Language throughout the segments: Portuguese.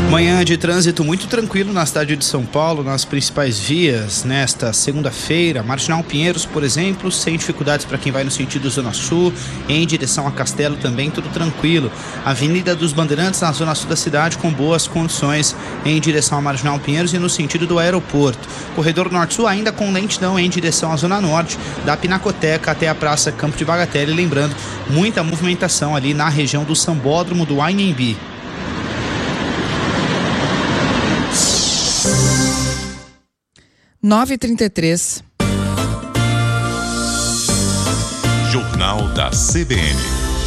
Manhã de trânsito muito tranquilo na cidade de São Paulo, nas principais vias nesta segunda-feira. Marginal Pinheiros, por exemplo, sem dificuldades para quem vai no sentido Zona Sul, em direção a Castelo também, tudo tranquilo. Avenida dos Bandeirantes, na Zona Sul da cidade, com boas condições em direção a Marginal Pinheiros e no sentido do aeroporto. Corredor Norte-Sul ainda com lentidão em direção à Zona Norte, da Pinacoteca até a Praça Campo de Bagatelle. Lembrando, muita movimentação ali na região do Sambódromo do Anhembi. (9h33). Jornal da CBN.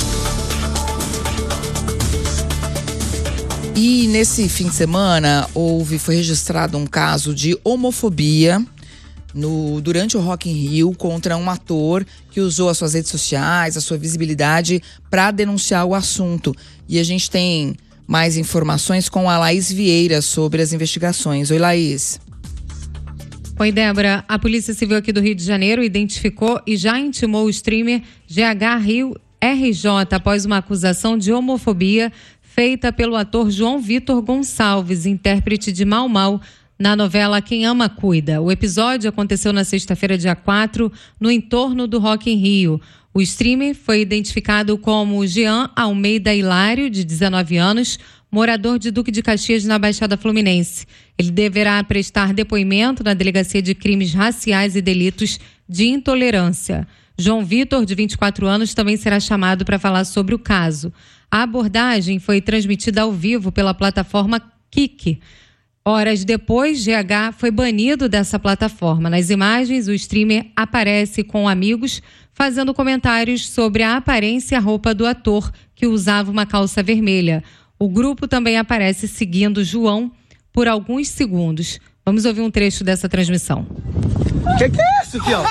E nesse fim de semana foi registrado um caso de homofobia durante o Rock in Rio contra um ator que usou as suas redes sociais, a sua visibilidade para denunciar o assunto. E a gente tem mais informações com a Laís Vieira sobre as investigações. Oi, Laís. Oi, Débora. A Polícia Civil aqui do Rio de Janeiro identificou e já intimou o streamer GH Rio RJ após uma acusação de homofobia feita pelo ator João Vitor Gonçalves, intérprete de Mau Mau, na novela Quem Ama Cuida. O episódio aconteceu na sexta-feira, dia 4, no entorno do Rock in Rio. O streamer foi identificado como Jean Almeida Hilário, de 19 anos, morador de Duque de Caxias, na Baixada Fluminense. Ele deverá prestar depoimento na Delegacia de Crimes Raciais e Delitos de Intolerância. João Vitor, de 24 anos, também será chamado para falar sobre o caso. A abordagem foi transmitida ao vivo pela plataforma Kik. Horas depois, GH foi banido dessa plataforma. Nas imagens, o streamer aparece com amigos fazendo comentários sobre a aparência e a roupa do ator, que usava uma calça vermelha. O grupo também aparece seguindo João por alguns segundos. Vamos ouvir um trecho dessa transmissão. Que é isso, fião?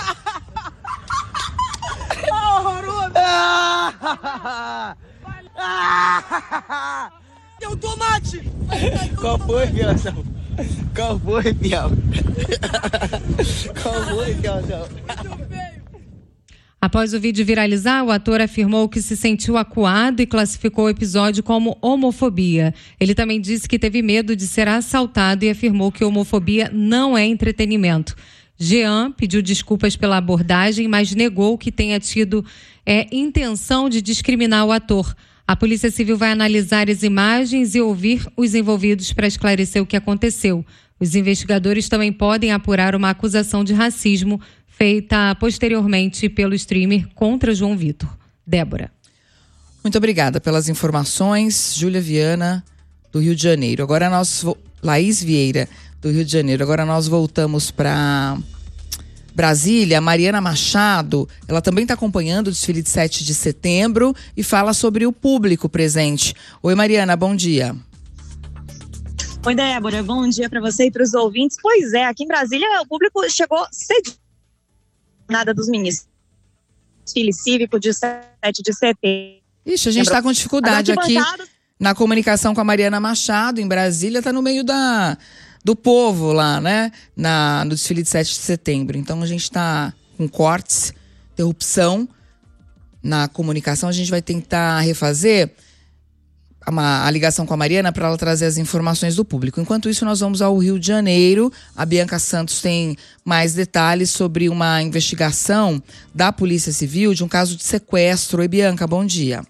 Deu tomate! Qual foi, fião? Qual foi, fião? Qual foi, fião? Após o vídeo viralizar, o ator afirmou que se sentiu acuado e classificou o episódio como homofobia. Ele também disse que teve medo de ser assaltado e afirmou que homofobia não é entretenimento. Jean pediu desculpas pela abordagem, mas negou que tenha tido intenção de discriminar o ator. A Polícia Civil vai analisar as imagens e ouvir os envolvidos para esclarecer o que aconteceu. Os investigadores também podem apurar uma acusação de racismo feita posteriormente pelo streamer contra João Vitor. Débora. Muito obrigada pelas informações, Júlia Viana, do Rio de Janeiro. Agora Laís Vieira, do Rio de Janeiro. Agora nós voltamos para Brasília. Mariana Machado, ela também está acompanhando o desfile de 7 de setembro e fala sobre o público presente. Oi, Mariana, bom dia. Oi, Débora, bom dia para você e para os ouvintes. Pois é, aqui em Brasília o público chegou cedo. Nada dos ministros. Desfile cívico de 7 de setembro. Ixi, a gente está com dificuldade aqui na comunicação com a Mariana Machado, em Brasília, está no meio do povo lá, né? No desfile de 7 de setembro. Então a gente está com cortes, interrupção na comunicação. A gente vai tentar refazer a ligação com a Mariana para ela trazer as informações do público. Enquanto isso, nós vamos ao Rio de Janeiro. A Bianca Santos tem mais detalhes sobre uma investigação da Polícia Civil de um caso de sequestro. Oi, Bianca, bom dia.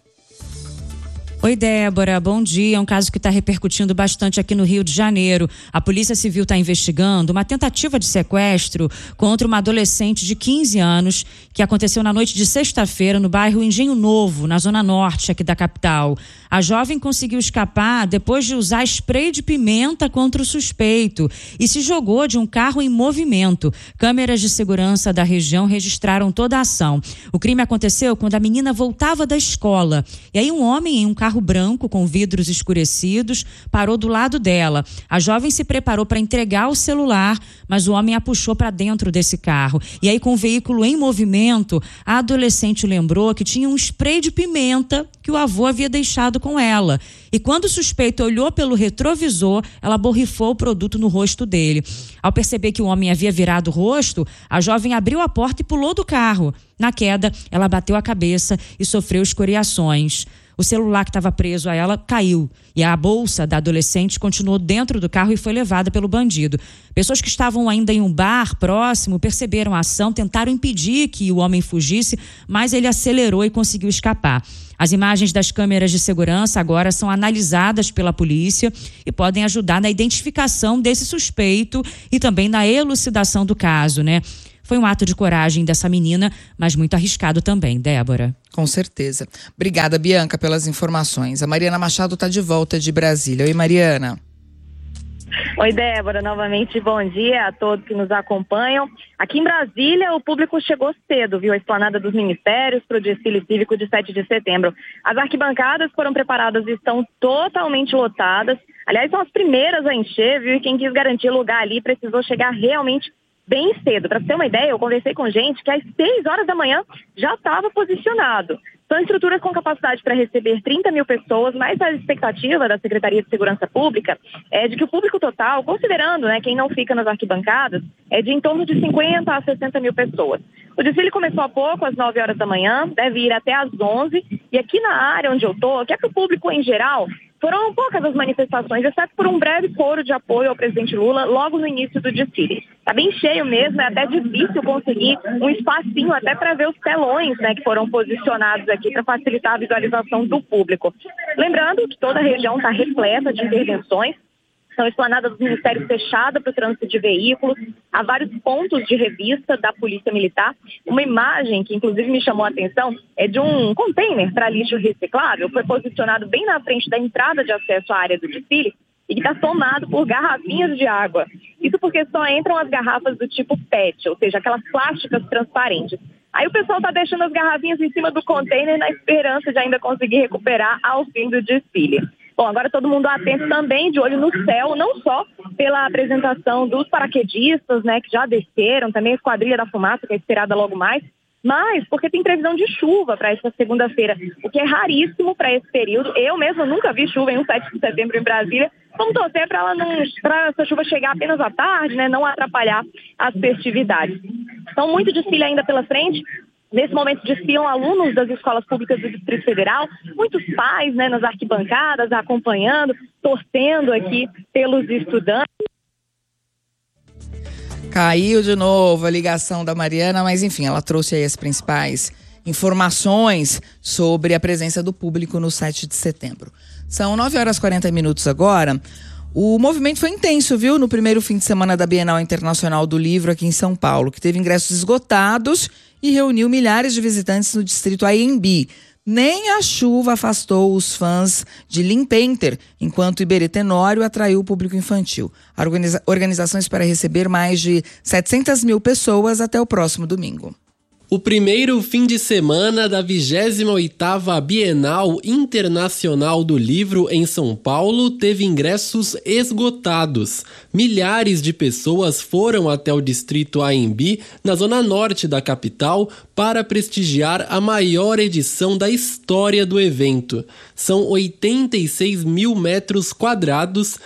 Oi, Débora, bom dia. É um caso que está repercutindo bastante aqui no Rio de Janeiro. A Polícia Civil está investigando uma tentativa de sequestro contra uma adolescente de 15 anos que aconteceu na noite de sexta-feira no bairro Engenho Novo, na zona norte aqui da capital. A jovem conseguiu escapar depois de usar spray de pimenta contra o suspeito e se jogou de um carro em movimento. Câmeras de segurança da região registraram toda a ação. O crime aconteceu quando a menina voltava da escola. E aí um homem em um carro branco com vidros escurecidos parou do lado dela. A jovem se preparou para entregar o celular, mas o homem a puxou para dentro desse carro. E aí, com o veículo em movimento, a adolescente lembrou que tinha um spray de pimenta que o avô havia deixado com ela. E quando o suspeito olhou pelo retrovisor, ela borrifou o produto no rosto dele. Ao perceber que o homem havia virado o rosto, a jovem abriu a porta e pulou do carro. Na queda, ela bateu a cabeça e sofreu escoriações. O celular que estava preso a ela caiu e a bolsa da adolescente continuou dentro do carro e foi levada pelo bandido. Pessoas que estavam ainda em um bar próximo perceberam a ação, tentaram impedir que o homem fugisse, mas ele acelerou e conseguiu escapar. As imagens das câmeras de segurança agora são analisadas pela polícia e podem ajudar na identificação desse suspeito e também na elucidação do caso, né? Foi um ato de coragem dessa menina, mas muito arriscado também, Débora. Com certeza. Obrigada, Bianca, pelas informações. A Mariana Machado está de volta de Brasília. Oi, Mariana. Oi, Débora, novamente bom dia a todos que nos acompanham. Aqui em Brasília, o público chegou cedo, viu? A esplanada dos ministérios para o desfile cívico de 7 de setembro. As arquibancadas foram preparadas e estão totalmente lotadas. Aliás, são as primeiras a encher, viu? E quem quis garantir lugar ali precisou chegar realmente bem cedo. Para ter uma ideia, eu conversei com gente que às 6 horas da manhã já estava posicionado. São estruturas com capacidade para receber 30 mil pessoas, mas a expectativa da Secretaria de Segurança Pública é de que o público total, considerando, né, quem não fica nas arquibancadas, é de em torno de 50 a 60 mil pessoas. O desfile começou há pouco, às 9 horas da manhã, deve ir até às 11, e aqui na área onde eu estou, que é para o público em geral, foram poucas as manifestações, exceto por um breve coro de apoio ao presidente Lula logo no início do desfile. Está bem cheio mesmo, é até difícil conseguir um espacinho até para ver os telões, né, que foram posicionados aqui para facilitar a visualização do público. Lembrando que toda a região está repleta de intervenções. São esplanadas dos ministérios fechadas para o trânsito de veículos, há vários pontos de revista da Polícia Militar. Uma imagem que inclusive me chamou a atenção é de um container para lixo reciclável, foi posicionado bem na frente da entrada de acesso à área do desfile e que está tomado por garrafinhas de água. Isso porque só entram as garrafas do tipo PET, ou seja, aquelas plásticas transparentes. Aí o pessoal está deixando as garrafinhas em cima do container na esperança de ainda conseguir recuperar ao fim do desfile. Bom, agora todo mundo atento também, de olho no céu, não só pela apresentação dos paraquedistas, né, que já desceram, também a Esquadrilha da Fumaça, que é esperada logo mais, mas porque tem previsão de chuva para esta segunda-feira, o que é raríssimo para esse período. Eu mesmo nunca vi chuva em um 7 de setembro em Brasília. Vamos torcer para essa chuva chegar apenas à tarde, né, não atrapalhar as festividades. Então, muito desfile ainda pela frente. Nesse momento desfilam alunos das escolas públicas do Distrito Federal, muitos pais, né, nas arquibancadas, acompanhando, torcendo aqui pelos estudantes. Caiu de novo a ligação da Mariana, mas enfim, ela trouxe aí as principais informações sobre a presença do público no 7 de setembro. São 9 horas e 40 minutos agora. O movimento foi intenso, viu? No primeiro fim de semana da Bienal Internacional do Livro aqui em São Paulo, que teve ingressos esgotados e reuniu milhares de visitantes no distrito Anhembi. Nem a chuva afastou os fãs de Limpenter, enquanto Iberê Tenório atraiu o público infantil. A organização espera receber mais de 700 mil pessoas até o próximo domingo. O primeiro fim de semana da 28ª Bienal Internacional do Livro em São Paulo teve ingressos esgotados. Milhares de pessoas foram até o distrito Anhembi, na zona norte da capital, para prestigiar a maior edição da história do evento. São 86 mil metros quadrados,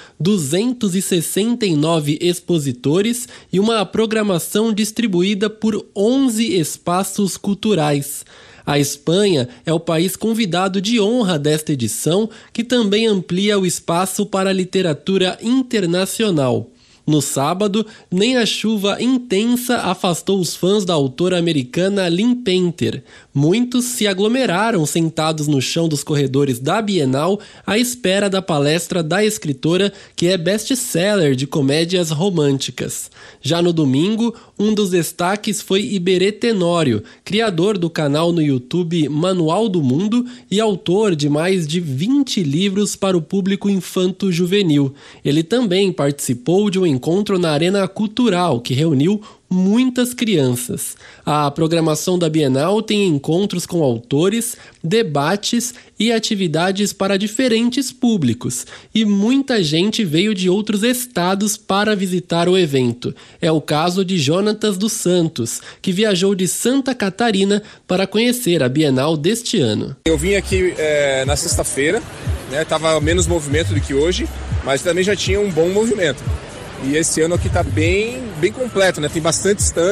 269 expositores e uma programação distribuída por 11 espaços culturais. A Espanha é o país convidado de honra desta edição, que também amplia o espaço para a literatura internacional. No sábado, nem a chuva intensa afastou os fãs da autora americana Limpenter. Muitos se aglomeraram sentados no chão dos corredores da Bienal à espera da palestra da escritora, que é best-seller de comédias românticas. Já no domingo, um dos destaques foi Iberê Tenório, criador do canal no YouTube Manual do Mundo e autor de mais de 20 livros para o público infanto-juvenil. Ele também participou de um encontro na Arena Cultural, que reuniu muitas crianças. A programação da Bienal tem encontros com autores, debates e atividades para diferentes públicos. E muita gente veio de outros estados para visitar o evento. É o caso de Jonatas dos Santos, que viajou de Santa Catarina para conhecer a Bienal deste ano. Eu vim aqui na sexta-feira, né, tava menos movimento do que hoje, mas também já tinha um bom movimento. E esse ano aqui está bem completo, né? Tem bastante stand,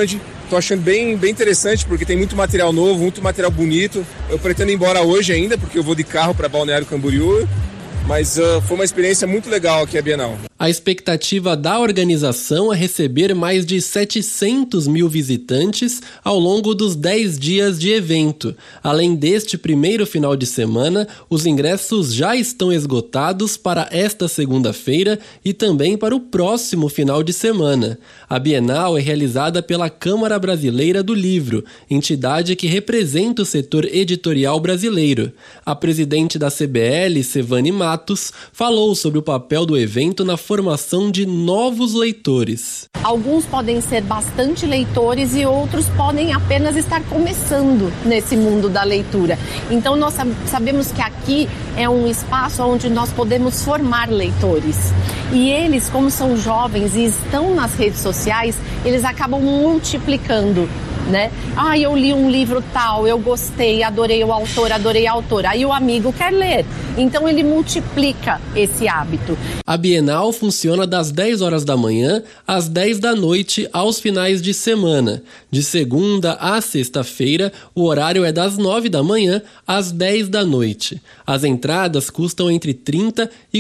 Tô achando bem interessante, porque tem muito material novo, muito material bonito. Eu pretendo ir embora hoje ainda, porque eu vou de carro para Balneário Camboriú. Mas foi uma experiência muito legal aqui a Bienal. A expectativa da organização é receber mais de 700 mil visitantes ao longo dos 10 dias de evento. Além deste primeiro final de semana, os ingressos já estão esgotados para esta segunda-feira e também para o próximo final de semana. A Bienal é realizada pela Câmara Brasileira do Livro, entidade que representa o setor editorial brasileiro. A presidente da CBL, Sevane Matos, falou sobre o papel do evento na formação de novos leitores. Alguns podem ser bastante leitores e outros podem apenas estar começando nesse mundo da leitura. Então nós sabemos que aqui é um espaço onde nós podemos formar leitores. E eles, como são jovens e estão nas redes sociais, eles acabam multiplicando, né? Eu li um livro tal, eu gostei, adorei o autor, adorei a autora. Aí o amigo quer ler. Então ele multiplica esse hábito. A Bienal funciona das 10 horas da manhã às 10 da noite aos finais de semana. De segunda a sexta-feira, o horário é das 9 da manhã às 10 da noite. As entradas custam entre R$30 e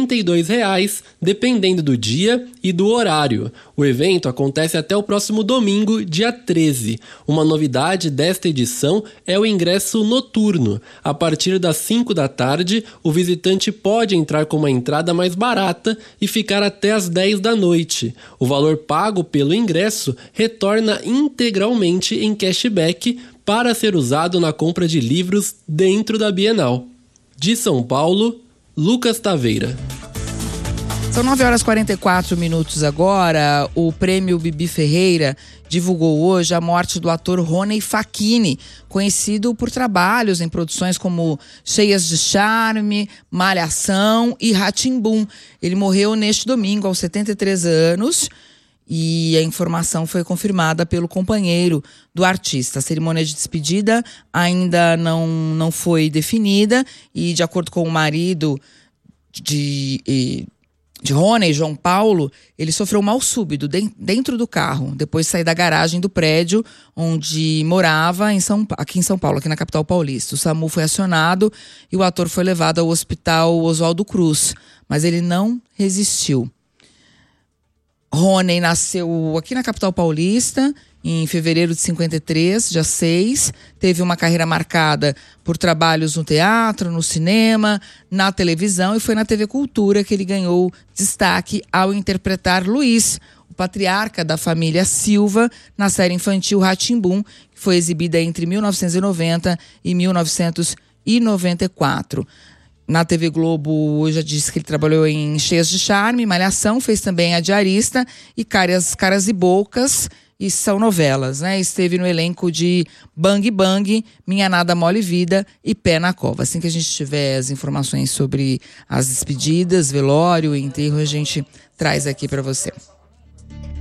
R$42, dependendo do dia e do horário. O evento acontece até o próximo domingo, dia 13. Uma novidade desta edição é o ingresso noturno. A partir das 5 da tarde, o visitante pode entrar com uma entrada mais barata e ficar até as 10 da noite. O valor pago pelo ingresso retorna integralmente em cashback para ser usado na compra de livros dentro da Bienal. De São Paulo, Lucas Taveira. São 9 horas e 44 minutos agora. O Prêmio Bibi Ferreira divulgou hoje a morte do ator Rony Facchini, conhecido por trabalhos em produções como Cheias de Charme, Malhação e Rá-Tim-Bum. Ele morreu neste domingo, aos 73 anos, e a informação foi confirmada pelo companheiro do artista. A cerimônia de despedida ainda não foi definida e, de acordo com o marido de Rony, João Paulo, ele sofreu um mal súbito dentro do carro, depois de sair da garagem do prédio onde morava aqui em São Paulo, aqui na capital paulista. O SAMU foi acionado e o ator foi levado ao hospital Oswaldo Cruz, mas ele não resistiu. Rony nasceu aqui na capital paulista em fevereiro de 53, dia 6. Teve uma carreira marcada por trabalhos no teatro, no cinema, na televisão, e foi na TV Cultura que ele ganhou destaque ao interpretar Luiz, o patriarca da família Silva, na série infantil Rá-Tim-Bum, que foi exibida entre 1990 e 1994. Na TV Globo, eu já disse que ele trabalhou em Cheias de Charme, Malhação, fez também A Diarista e Caras e Bocas, e são novelas, né? Esteve no elenco de Bang Bang, Minha Nada Mole Vida e Pé na Cova. Assim que a gente tiver as informações sobre as despedidas, velório e enterro, a gente traz aqui para você.